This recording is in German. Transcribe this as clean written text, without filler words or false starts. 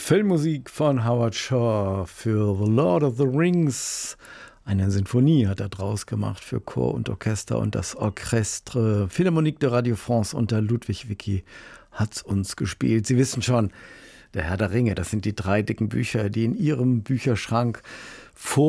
Filmmusik von Howard Shore für The Lord of the Rings. Eine Sinfonie hat er draus gemacht für Chor und Orchester und das Orchestre Philharmonique de Radio France unter Ludwig Wicki hat uns gespielt. Sie wissen schon, der Herr der Ringe, das sind die 3 dicken Bücher, die in Ihrem Bücherschrank vor